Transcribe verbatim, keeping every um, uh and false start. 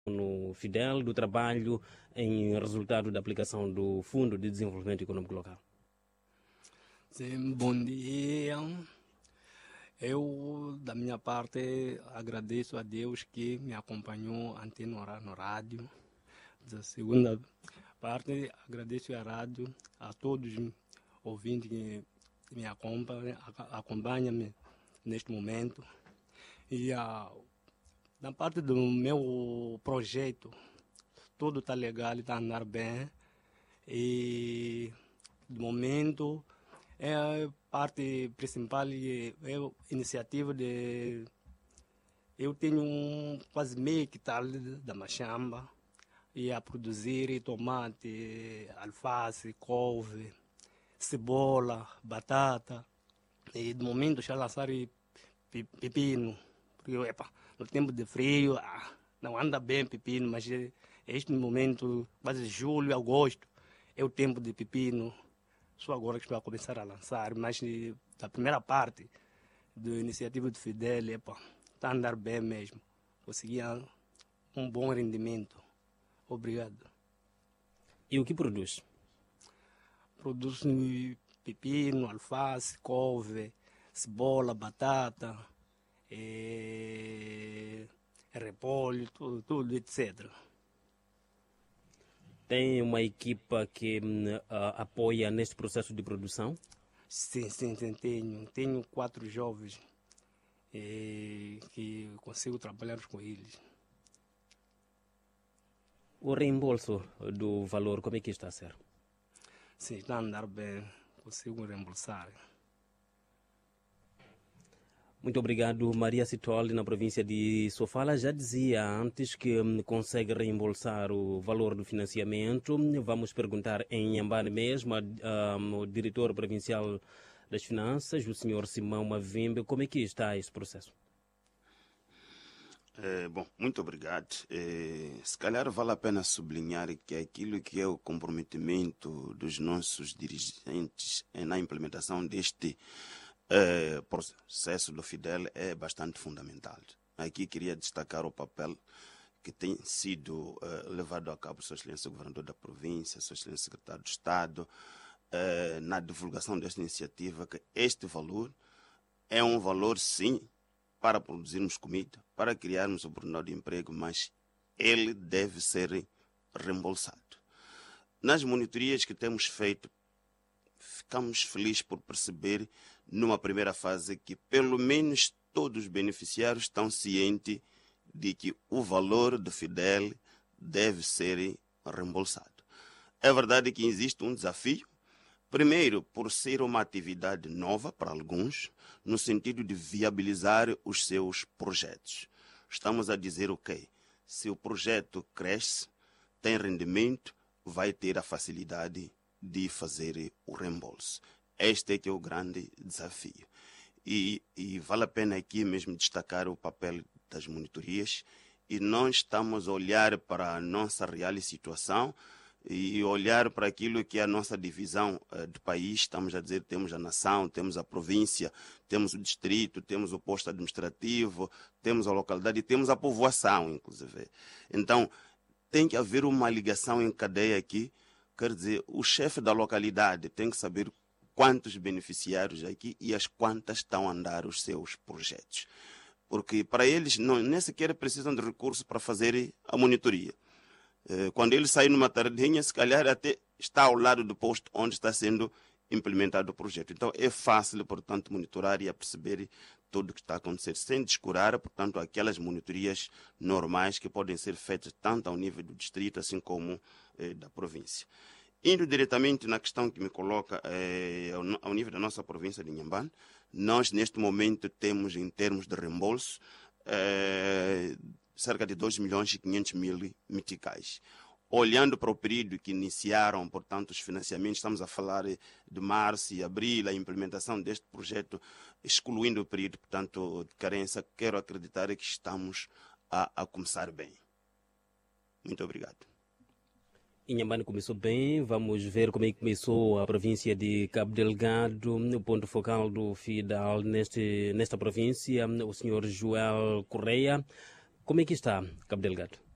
no Fidel do trabalho em resultado da aplicação do Fundo de Desenvolvimento Econômico Local. Sim, bom dia. Eu, da minha parte, agradeço a Deus que me acompanhou até no rádio. Da segunda parte, agradeço a rádio, a todos os ouvintes que me acompanham, acompanham neste momento. E a, da parte do meu projeto, tudo está legal, está andando bem. E, de momento, é a parte principal, é a iniciativa de... Eu tenho um, quase meio hectare da machamba, e a produzir tomate, alface, couve, cebola, batata. E, de momento, já lançar pepino. Porque, epa, no tempo de frio, ah, não anda bem pepino, mas é, este momento, quase julho, agosto, é o tempo de pepino. Só agora que estou a começar a lançar, mas da primeira parte da iniciativa do Fidel, epa, está a andar bem mesmo. Consegui um bom rendimento. Obrigado. E o que produz? Produz pepino, alface, couve, cebola, batata, é, repolho, tudo, tudo, etcétera. Tem uma equipa que uh, apoia neste processo de produção? Sim, sim, sim, tenho. Tenho quatro jovens é, que consigo trabalhar com eles. O reembolso do valor, como é que está a ser? Sim, está a andar bem, consigo reembolsar. Muito obrigado. Maria Citoli, na província de Sofala, já dizia antes que hum, consegue reembolsar o valor do financiamento. Vamos perguntar em Inhambane mesmo ao diretor provincial das finanças, o senhor Simão Mavimbe, como é que está esse processo? É, bom, muito obrigado. É, se calhar vale a pena sublinhar que aquilo que é o comprometimento dos nossos dirigentes na implementação deste é, processo do Fidel é bastante fundamental. Aqui queria destacar o papel que tem sido é, levado a cabo Sua Excelência Governador da Província, Sua Excelência Secretário de Estado, é, na divulgação desta iniciativa, que este valor é um valor, sim, para produzirmos comida, para criarmos oportunidade de emprego, mas ele deve ser reembolsado. Nas monitorias que temos feito, ficamos felizes por perceber, numa primeira fase, que pelo menos todos os beneficiários estão cientes de que o valor do Fidel deve ser reembolsado. É verdade que existe um desafio, primeiro, por ser uma atividade nova para alguns, no sentido de viabilizar os seus projetos. Estamos a dizer o quê? Se o projeto cresce, tem rendimento, vai ter a facilidade de fazer o reembolso. Este é que é o grande desafio. E, e vale a pena aqui mesmo destacar o papel das monitorias, e nós estamos a olhar para a nossa real situação e olhar para aquilo que é a nossa divisão uh, de país. Estamos a dizer, temos a nação, temos a província, temos o distrito, temos o posto administrativo, temos a localidade e temos a povoação, inclusive. Então, tem que haver uma ligação em cadeia aqui, quer dizer, o chefe da localidade tem que saber quantos beneficiários aqui e as quantas estão a andar os seus projetos. Porque para eles não, nem sequer precisam de recursos para fazer a monitoria. Quando ele sai numa tardinha, se calhar até está ao lado do posto onde está sendo implementado o projeto. Então é fácil, portanto, monitorar e a perceber tudo o que está a acontecer, sem descurar, portanto, aquelas monitorias normais que podem ser feitas tanto ao nível do distrito, assim como eh, da província. Indo diretamente na questão que me coloca eh, ao, ao nível da nossa província de Inhambane, nós neste momento temos, em termos de reembolso, eh, cerca de dois milhões e quinhentos mil meticais. Olhando para o período que iniciaram, portanto, os financiamentos, estamos a falar de março e abril, a implementação deste projeto, excluindo o período, portanto, de carência, quero acreditar que estamos a, a começar bem. Muito obrigado. Inhambane começou bem, vamos ver como é que começou a província de Cabo Delgado, o ponto focal do Fidel neste, nesta província, o senhor Joel Correia. Como é que está Cabo Delgado?